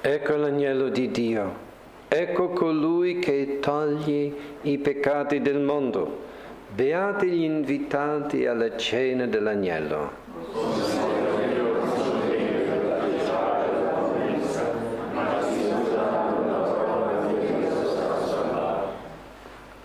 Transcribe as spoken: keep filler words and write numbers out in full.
Ecco l'agnello di Dio, ecco colui che toglie i peccati del mondo. Beati gli invitati alla cena dell'agnello.